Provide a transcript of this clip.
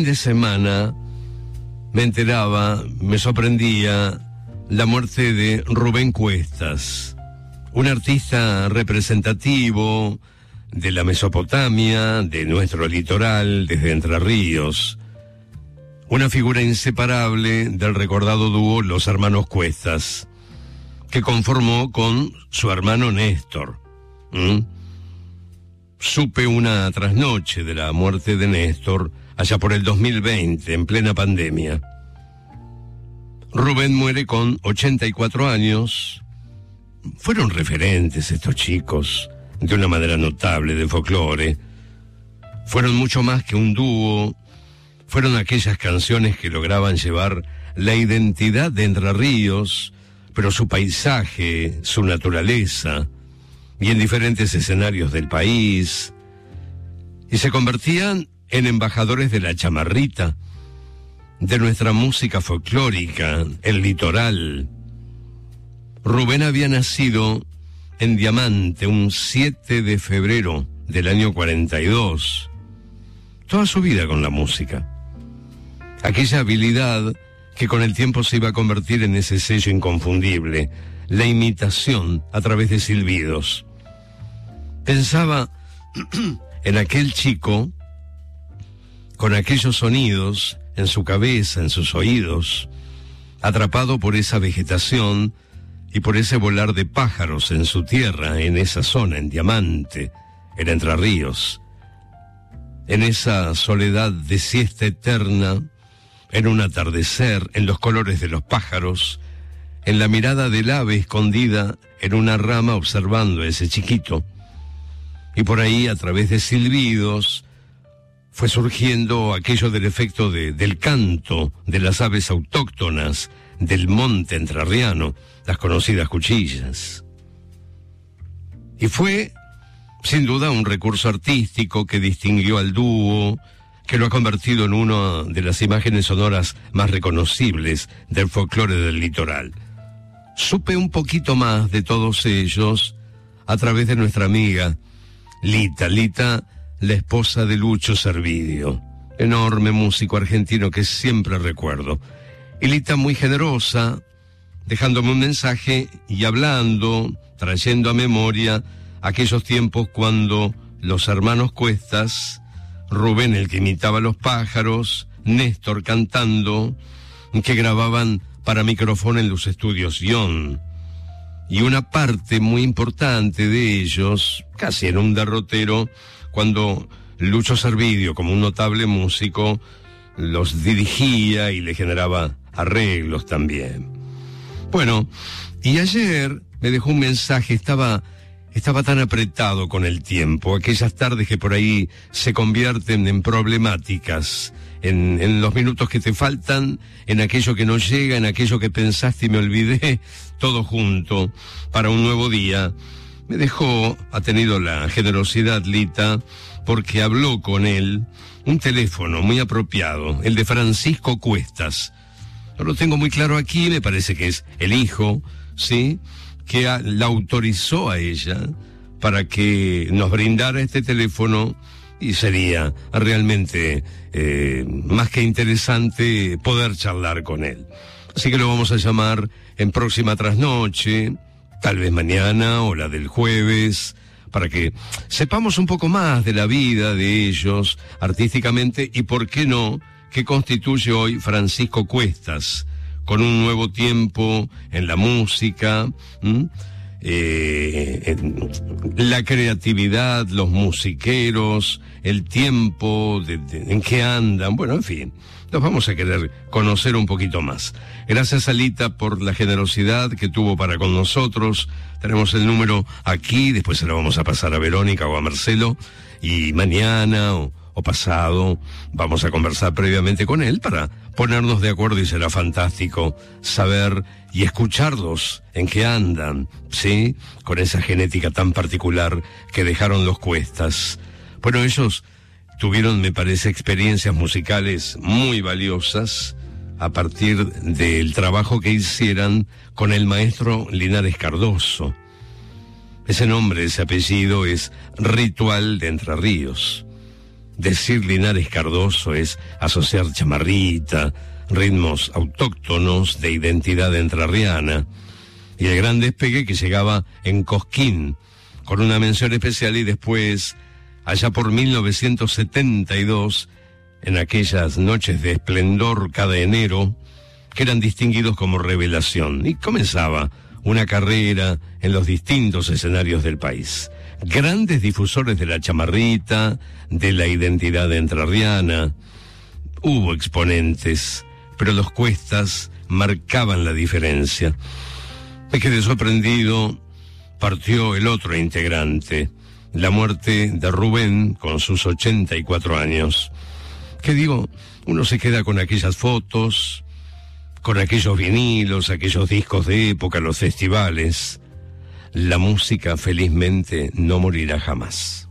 de semana me enteraba, me sorprendía la muerte de Rubén Cuestas, un artista representativo de la Mesopotamia, de nuestro litoral, desde Entre Ríos. Una figura inseparable del recordado dúo Los Hermanos Cuestas, que conformó con su hermano Néstor. Supe una trasnoche de la muerte de Néstor, allá por el 2020, en plena pandemia. Rubén muere con 84 años. Fueron referentes estos chicos, de una manera notable, de folclore. Fueron mucho más que un dúo. Fueron aquellas canciones que lograban llevar la identidad de Entre Ríos, pero su paisaje, su naturaleza, y en diferentes escenarios del país. Y se convertían en embajadores de la chamarrita, de nuestra música folclórica, el litoral. Rubén había nacido en Diamante un 7 de febrero del año 42. Toda su vida con la música. Aquella habilidad que con el tiempo se iba a convertir en ese sello inconfundible, la imitación a través de silbidos. Pensaba en aquel chico con aquellos sonidos en su cabeza, en sus oídos, atrapado por esa vegetación y por ese volar de pájaros en su tierra, en esa zona, en Diamante, en Entre Ríos, en esa soledad de siesta eterna, en un atardecer, en los colores de los pájaros, en la mirada del ave escondida en una rama observando a ese chiquito. Y por ahí, a través de silbidos, fue surgiendo aquello del efecto del canto de las aves autóctonas del monte entrerriano, las conocidas cuchillas. Y fue, sin duda, un recurso artístico que distinguió al dúo, que lo ha convertido en una de las imágenes sonoras más reconocibles del folclore del litoral. Supe un poquito más de todos ellos a través de nuestra amiga Lita, la esposa de Lucho Servideo, enorme músico argentino que siempre recuerdo. Y Lita, muy generosa, dejándome un mensaje y hablando, trayendo a memoria aquellos tiempos cuando los hermanos Cuestas, Rubén el que imitaba a los pájaros, Néstor cantando, que grababan para micrófono en los estudios Ion. Y una parte muy importante de ellos, casi en un derrotero, cuando Lucho Servideo, como un notable músico, los dirigía y le generaba arreglos también. Bueno, y ayer me dejó un mensaje, estaba tan apretado con el tiempo, aquellas tardes que por ahí se convierten en problemáticas, en los minutos que te faltan, en aquello que no llega, en aquello que pensaste y me olvidé, todo junto, para un nuevo día. Me dejó, ha tenido la generosidad Lita, porque habló con él, un teléfono muy apropiado, el de Francisco Cuestas. No lo tengo muy claro aquí, me parece que es el hijo, ¿sí?, que la autorizó a ella para que nos brindara este teléfono, y sería realmente más que interesante poder charlar con él. Así que lo vamos a llamar en próxima trasnoche, tal vez mañana o la del jueves, para que sepamos un poco más de la vida de ellos artísticamente y, por qué no, que constituye hoy Francisco Cuestas, con un nuevo tiempo en la música, la creatividad, los musiqueros, el tiempo en que andan, bueno, en fin, los vamos a querer conocer un poquito más. Gracias a Lita por la generosidad que tuvo para con nosotros. Tenemos el número aquí, después se lo vamos a pasar a Verónica o a Marcelo, y mañana o pasado vamos a conversar previamente con él para ponernos de acuerdo, y será fantástico saber y escucharlos en qué andan, ¿sí?, con esa genética tan particular que dejaron los Cuestas. Bueno, ellos tuvieron, me parece, experiencias musicales muy valiosas a partir del trabajo que hicieran con el maestro Linares Cardoso. Ese nombre, ese apellido es ritual de Entre Ríos. Decir Linares Cardoso es asociar chamarrita, ritmos autóctonos de identidad entrerriana, y el gran despegue que llegaba en Cosquín, con una mención especial, y después, allá por 1972, en aquellas noches de esplendor cada enero, que eran distinguidos como Revelación, y comenzaba una carrera en los distintos escenarios del país. Grandes difusores de la chamarrita, de la identidad entrerriana. Hubo exponentes, pero los Cuestas marcaban la diferencia. Me quedé sorprendido, partió el otro integrante, la muerte de Rubén con sus 84 años. ¿Qué digo? Uno se queda con aquellas fotos, con aquellos vinilos, aquellos discos de época, los festivales. La música felizmente no morirá jamás.